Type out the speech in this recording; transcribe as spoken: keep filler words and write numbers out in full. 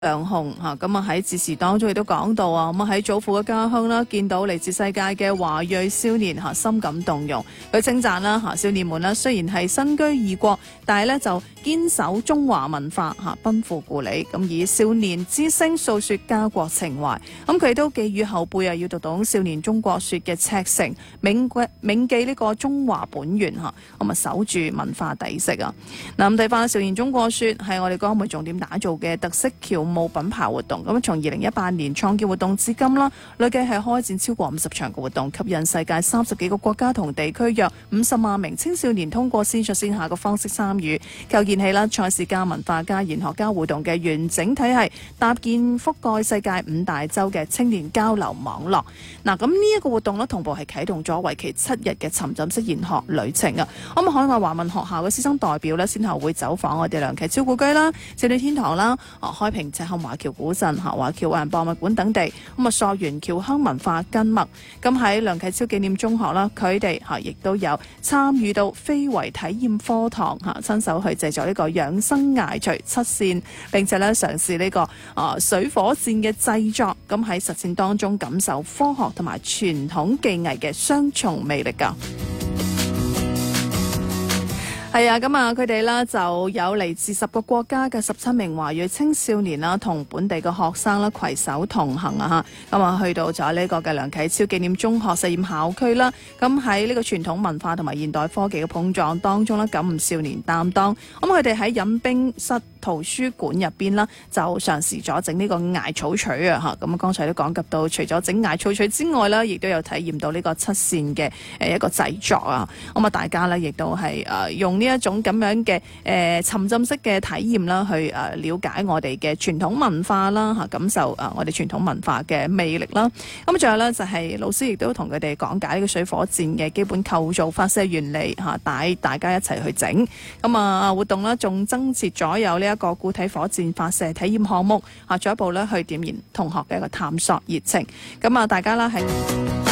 梁鴻嚇咁啊喺致辭當中亦都講到啊，咁啊喺祖父嘅家鄉啦，見到嚟自世界嘅華裔少年嚇，深感動容。佢稱讚啦嚇，少年們啦雖然係身居異國，但係咧就堅守中華文化嚇，奔赴故里，咁以少年之聲訴説家國情懷。咁佢都寄語後輩啊，要讀懂少年中國説嘅赤誠，銘銘記呢個中華本源嚇，咁啊守住文化底色啊。嗱咁睇翻少年中國説係我哋江門重點打造嘅特色僑務品牌活動，咁從二零一八年創建活動至今啦，累計係開展超過五十場嘅活動，吸引世界三十幾個國家同地區約五十萬名青少年通過線上線下嘅方式參與，構建起啦賽事加文化加研學加互動嘅完整體系，搭建覆蓋世界五大洲嘅青年交流網絡。嗱，咁呢一個活動咧，同步係啟動咗為期七日嘅沉浸式研學旅程啊！咁海外華文學校嘅師生代表咧，先後會走訪我哋梁啟超故居啦、少女天堂啦、啊開平赤坎華僑古鎮、嚇華僑華人博物館等地，咁啊溯源僑鄉文化根脈。咁喺梁啟超紀念中學啦，佢哋嚇亦都有參與到非遺體驗課堂嚇，親手去製作呢個養生艾槌七線，並且咧嘗試呢個啊水火箭嘅製作。咁喺實踐當中感受科學同埋傳統技藝嘅雙重魅力㗎。係啊，咁啊，佢哋啦就有嚟自十個國家嘅十七名華裔青少年啦，同本地嘅學生啦攜手同行啊嚇，咁啊去到咗呢個嘅梁啟超紀念中學實驗校區啦，咁喺呢個傳統文化同埋現代科技嘅碰撞當中啦，感悟少年擔當。咁佢哋喺飲冰室圖書館入邊啦，就嘗試咗整呢個艾草錘啊嚇，咁啊剛才都講及到，除咗整艾草錘之外啦，亦都有體驗到呢個七線嘅誒一個製作啊，咁啊大家咧亦都係誒用呢一種咁樣嘅誒、呃、沉浸式嘅體驗啦，去誒了解我哋嘅傳統文化啦嚇，感受啊我哋傳統文化嘅魅力啦。咁仲有咧就係、是、老師亦都同佢哋講解呢個水火箭嘅基本構造、發射原理嚇，帶大家一齊去整。咁啊活動咧仲增設咗有呢一個固體火箭發射體驗項目嚇，進一步咧去點燃同學嘅一個探索熱情。咁啊大家啦係。